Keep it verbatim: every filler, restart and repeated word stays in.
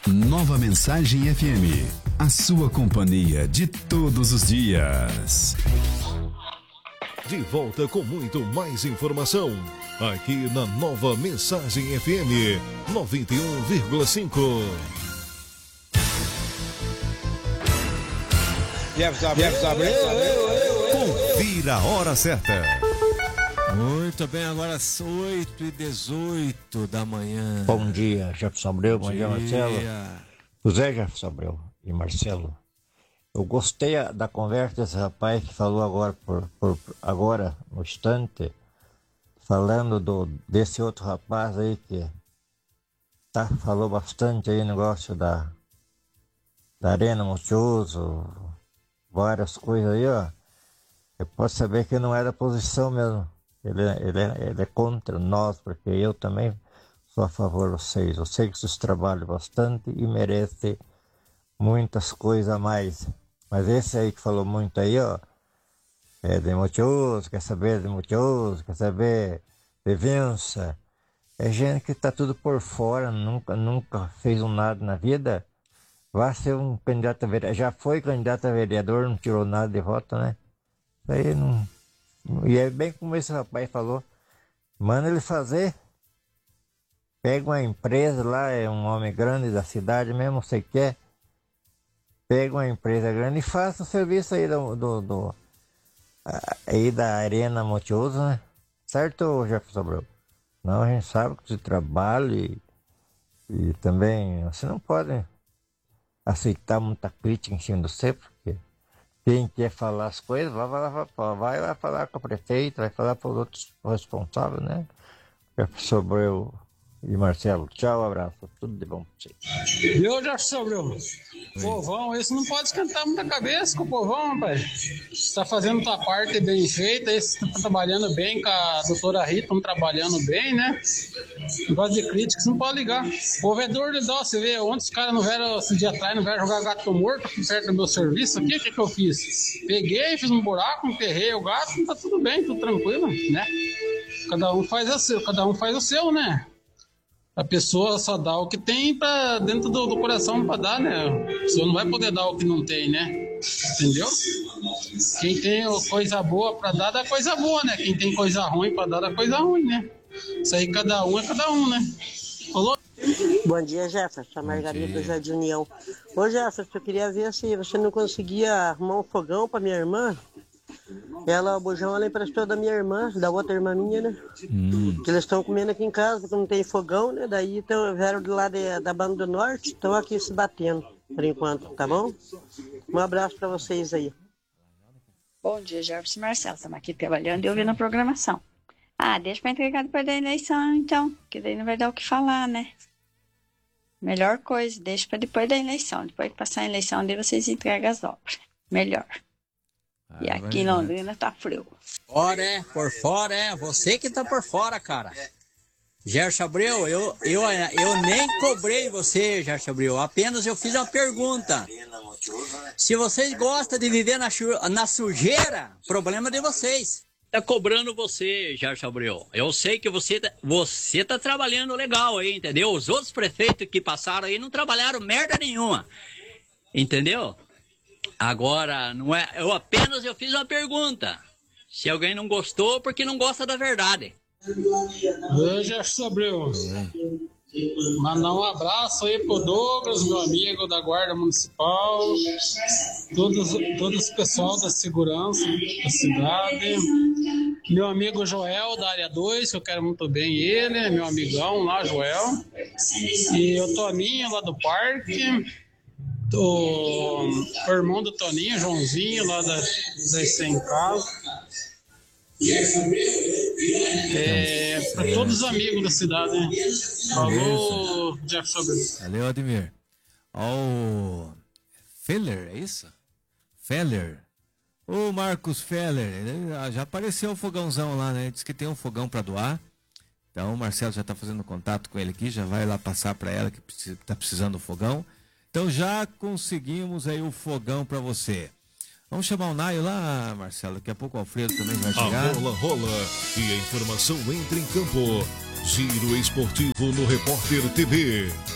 Nova Mensagem F M, a sua companhia de todos os dias. De volta com muito mais informação, aqui na Nova Mensagem F M noventa e um vírgula cinco. Confira a hora certa. Muito bem, agora às oito e dezoito da manhã. Bom dia, Jefferson Abreu, bom, bom dia, Marcelo. José Jefferson Abreu e Marcelo. Eu gostei da conversa desse rapaz que falou agora, por, por, agora no instante, falando do, desse outro rapaz aí que tá, falou bastante aí, negócio da, da Arena Multiuso, várias coisas aí, ó. Eu posso saber que não é da posição mesmo. Ele, ele, ele é contra nós, porque eu também sou a favor de vocês. Eu sei que vocês trabalham bastante e merecem muitas coisas a mais. Mas esse aí que falou muito aí, ó, é de multiuso, quer saber de multiuso, quer saber de vinça. É gente que está tudo por fora, nunca, nunca fez um nada na vida. Vai ser um candidato a vereador. Já foi candidato a vereador, não tirou nada de voto, né? Isso aí não... E é bem como esse rapaz falou, manda ele fazer, pega uma empresa lá, é um homem grande da cidade mesmo, você quer, pega uma empresa grande e faça o serviço aí do, do, do aí da Arena Multiuso, né? Certo, Jefferson Abreu? Não, a gente sabe que você trabalha e, e também você não pode aceitar muita crítica em cima do você, porque quem quer falar as coisas, vai, vai, vai, vai lá falar com o prefeito, vai falar para os outros responsáveis, né? Jefferson Abreu e Marcelo. Tchau, abraço. Tudo de bom para vocês. Eu já sobre o povão, esse não pode esquentar muita cabeça com o povão, rapaz. Você tá fazendo tua parte bem feita, esse tá trabalhando bem com a doutora Rita, estão trabalhando bem, né? Negócio de crítica, você não pode ligar. O povo é dor de dó, você vê, ontem os caras não vieram, esse dia atrás, não vieram jogar gato morto aqui perto do meu serviço aqui, o que que eu fiz? Peguei, fiz um buraco, enterrei o gato, tá tudo bem, tudo tranquilo, né? Cada um faz o seu, cada um faz o seu, né? A pessoa só dá o que tem pra dentro do, do coração para dar, né? A pessoa não vai poder dar o que não tem, né? Entendeu? Quem tem coisa boa para dar, dá coisa boa, né? Quem tem coisa ruim para dar, dá coisa ruim, né? Isso aí cada um é cada um, né? Falou? Bom dia, Jefferson. A Margarida do Jardim União. Ô, Jefferson, eu queria ver se você não conseguia arrumar um fogão para minha irmã. Ela, o bujão, ela emprestou da minha irmã, da outra irmã minha, né? Hum. Que eles estão comendo aqui em casa, porque não tem fogão, né? Daí então, vieram de lá de, da Banda do Norte, estão aqui se batendo, por enquanto, tá bom? Um abraço para vocês aí. Bom dia, Jefferson e Marcelo. Estamos aqui trabalhando e ouvindo a programação. Ah, deixa para entregar depois da eleição, então, que daí não vai dar o que falar, né? Melhor coisa, deixa para depois da eleição. Depois que passar a eleição, daí vocês entregam as obras. Melhor. Ah, e aqui em Londrina tá frio. Fora, é, por fora, é. Você que tá por fora, cara. Gerson Abreu, eu, eu, eu nem cobrei você, Gerson Abreu. Apenas eu fiz uma pergunta. Se vocês gostam de viver na, na sujeira, problema de vocês. Tá cobrando você, Gerson Abreu. Eu sei que você, você tá trabalhando legal aí, entendeu? Os outros prefeitos que passaram aí não trabalharam merda nenhuma. Entendeu? Agora, não é, eu apenas eu fiz uma pergunta. Se alguém não gostou, porque não gosta da verdade. Eu já Abreu. Mandar um abraço aí pro Douglas, meu amigo da Guarda Municipal, todos, todos o pessoal da segurança da cidade, meu amigo Joel da área dois, que eu quero muito bem ele, meu amigão lá, Joel, e o Toninho lá do parque. O, o irmão do Toninho, Joãozinho, lá das, das cem casas. É, para todos os amigos da cidade, né? Falou, Jefferson. Valeu, Ademir. Ó, o Feller, é isso? Feller. O Marcos Feller, ele já apareceu o fogãozão lá, né? Diz que tem um fogão para doar. Então o Marcelo já tá fazendo contato com ele aqui, já vai lá passar para ela que tá precisando do fogão. Então já conseguimos aí o fogão para você. Vamos chamar o Naio lá, Marcelo. Daqui a pouco o Alfredo também vai chegar. A bola rola e a informação entra em campo. Giro Esportivo no Repórter T V.